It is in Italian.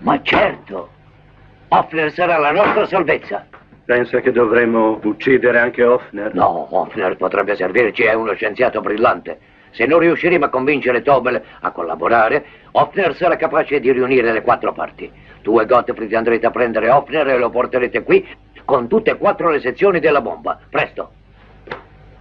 Ma certo! Hoffner sarà la nostra salvezza. Pensa che dovremmo uccidere anche Hoffner? No, Hoffner potrebbe servirci, è uno scienziato brillante. Se non riusciremo a convincere Tobel a collaborare, Hoffner sarà capace di riunire le 4 parti. Tu e Gottfried andrete a prendere Hoffner e lo porterete qui con tutte e 4 le sezioni della bomba. Presto!